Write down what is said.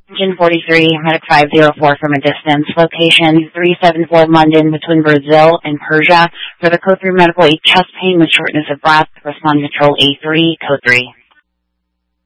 Engine 43, medic 504 from a distance. Location 374 London between Brazil and Persia. For the code 3 medical 8 chest pain with shortness of breath. Respond control A3, code 3.